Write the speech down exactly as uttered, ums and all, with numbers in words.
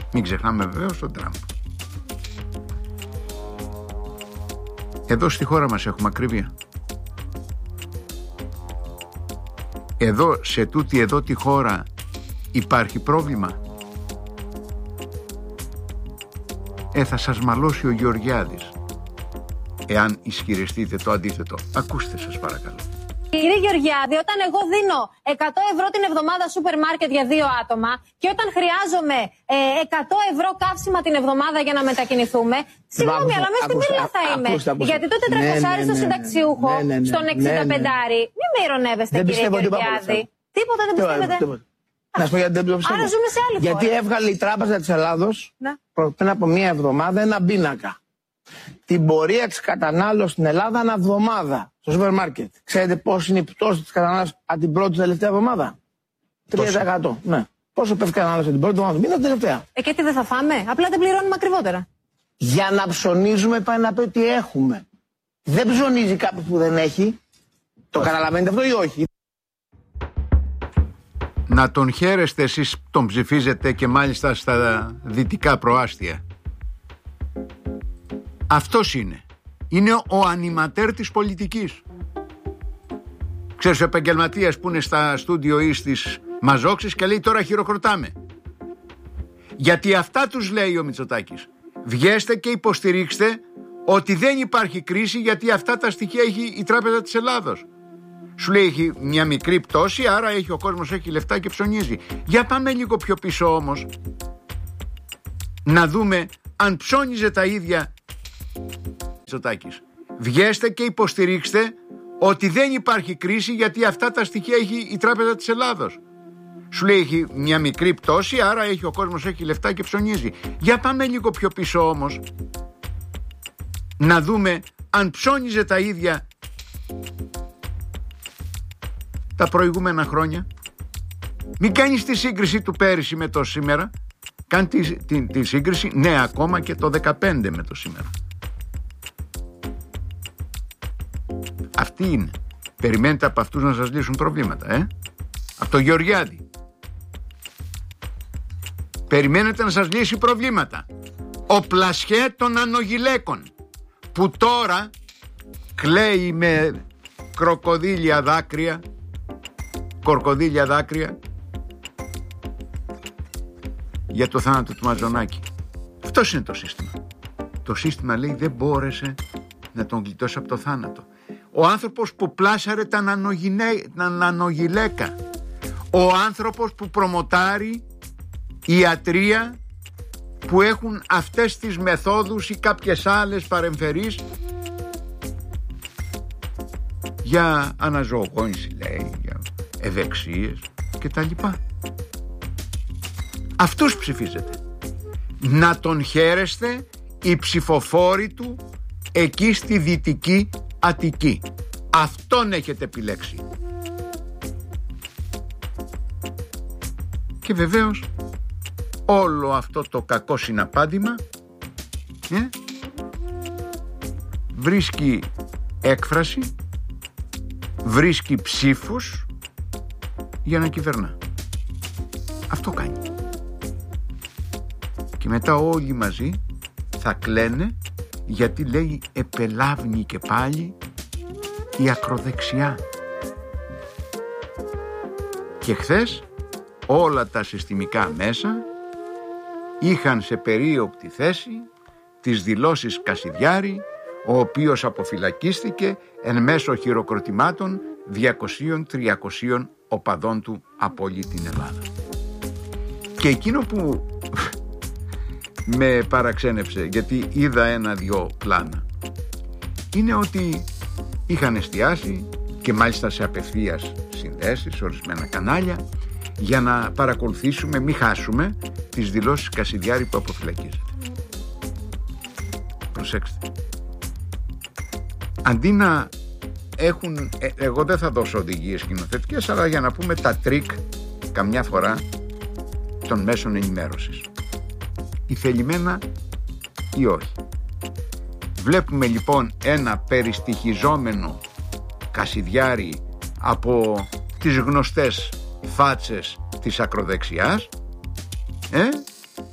Μην ξεχνάμε βεβαίως τον Τραμπ. Εδώ στη χώρα μας έχουμε ακρίβεια. Εδώ, σε τούτη εδώ τη χώρα υπάρχει πρόβλημα. Ε, θα σας μαλώσει ο Γεωργιάδης εάν ισχυριστείτε το αντίθετο. Ακούστε σας παρακαλώ. Κύριε Γεωργιάδη, όταν εγώ δίνω εκατό ευρώ την εβδομάδα σούπερ μάρκετ για δύο άτομα και όταν χρειάζομαι ε, εκατό ευρώ καύσιμα την εβδομάδα για να μετακινηθούμε, συγγνώμη, αλλά μέσα στην πύλα θα είμαι. Ακούστε, ακούστε. Γιατί το τετρακόσια ναι, ναι, ναι, στο συνταξιούχο, ναι, ναι, ναι, στον εξήντα πέντε, ναι, ναι. Μην με ειρωνεύεστε, κύριε Γεωργιάδη. Τίποτα δεν πιστεύετε. Να σου πω γιατί δεν το πιστεύω. Άρα ζούμε σε άλλη χώρα. Γιατί έβγαλε η Τράπεζα της Ελλάδος πριν από μία εβδομάδα ένα πίνακα. Την πορεία της κατανάλωσης στην Ελλάδα ανά εβδομάδα στο σούπερ μάρκετ. Ξέρετε πώς είναι η πτώση της κατανάλωσης από την πρώτη τελευταία εβδομάδα? τρία τοις εκατό. Ναι. Πόσο πέφτει η κατανάλωση την πρώτη εβδομάδα? Μην είναι τελευταία. Ε, και τι δεν θα φάμε? Απλά δεν πληρώνουμε ακριβότερα. Για να ψωνίζουμε πάει να πει ότι έχουμε. Δεν ψωνίζει κάποιος που δεν έχει. Το καταλαβαίνετε αυτό ή όχι? Να τον χαίρεστε εσείς τον ψηφίζετε και μάλιστα στα δυτικά προάστια. Αυτός είναι. Είναι ο ανιματέρ της πολιτικής. Ξέρεις, ο επαγγελματίας που είναι στα στούντιο ή στις μαζόξεις και λέει τώρα χειροκροτάμε. Γιατί αυτά τους λέει ο Μητσοτάκης. Βγέστε και υποστηρίξτε ότι δεν υπάρχει κρίση, γιατί αυτά τα στοιχεία έχει η Τράπεζα της Ελλάδος. Σου λέει έχει μια μικρή πτώση, άρα έχει ο κόσμος, έχει λεφτά και ψωνίζει. Για πάμε λίγο πιο πίσω όμως, να δούμε αν ψώνιζε τα ίδια Μητσοτάκης. Βγέστε και υποστηρίξτε ότι δεν υπάρχει κρίση, γιατί αυτά τα στοιχεία έχει η Τράπεζα της Ελλάδος. Σου λέει έχει μια μικρή πτώση, άρα έχει ο κόσμος, έχει λεφτά και ψωνίζει. Για πάμε λίγο πιο πίσω όμως, να δούμε αν ψώνιζε τα ίδια τα προηγούμενα χρόνια. Μην κάνεις τη σύγκριση του πέρυσι με το σήμερα. Κάνει τη, τη, τη σύγκριση, ναι, ακόμα και το δεκαπέντε με το σήμερα. Αυτοί είναι. Περιμένετε από αυτούς να σας λύσουν προβλήματα, ε? Από το Γεωργιάδη. Περιμένετε να σας λύσει προβλήματα. Ο Πλασιέ των Ανογιλέκων, που τώρα κλαίει με κροκοδίλια δάκρυα, κορκοδίλια δάκρυα για το θάνατο του Μαζονάκη. Αυτός είναι το σύστημα. Το σύστημα λέει δεν μπόρεσε να τον γλιτώσει από το θάνατο. Ο άνθρωπος που πλάσαρε τα νανογιλέκα. Ο άνθρωπος που προμοτάρει ιατρία που έχουν αυτές τις μεθόδους ή κάποιες άλλες παρεμφερείς για αναζωογόνηση, λέει, για ευεξίες και τα λοιπά. Αυτούς ψηφίζετε. Να τον χαίρεστε οι ψηφοφόροι του εκεί στη Δυτική Αττική. Αυτόν έχετε επιλέξει. Και βεβαίως όλο αυτό το κακό συναπάντημα ε, βρίσκει έκφραση, βρίσκει ψήφους για να κυβερνά. Αυτό κάνει. Και μετά όλοι μαζί θα κλαίνε γιατί λέει επελάβνει και πάλι η ακροδεξιά. Και χθες όλα τα συστημικά μέσα είχαν σε περίοπτη θέση τις δηλώσεις Κασιδιάρη, ο οποίος αποφυλακίστηκε εν μέσω χειροκροτημάτων διακοσίων τριακοσίων οπαδών του από όλη την Ελλάδα. Και εκείνο που με παραξένεψε, γιατί είδα ένα-δυο πλάνα, είναι ότι είχαν εστιάσει και μάλιστα σε απευθείας συνδέσεις σε ορισμένα κανάλια για να παρακολουθήσουμε, μην χάσουμε τις δηλώσεις Κασιδιάρη που αποφυλακίζεται. Προσέξτε. Αντί να έχουν, ε, εγώ δεν θα δώσω οδηγίες σκηνοθετικές, αλλά για να πούμε τα τρίκ καμιά φορά των μέσων ενημέρωσης, ή θελημένα ή όχι. Βλέπουμε λοιπόν ένα περιστοιχιζόμενο Κασιδιάρη από τις γνωστές φάτσες της ακροδεξιάς, ε?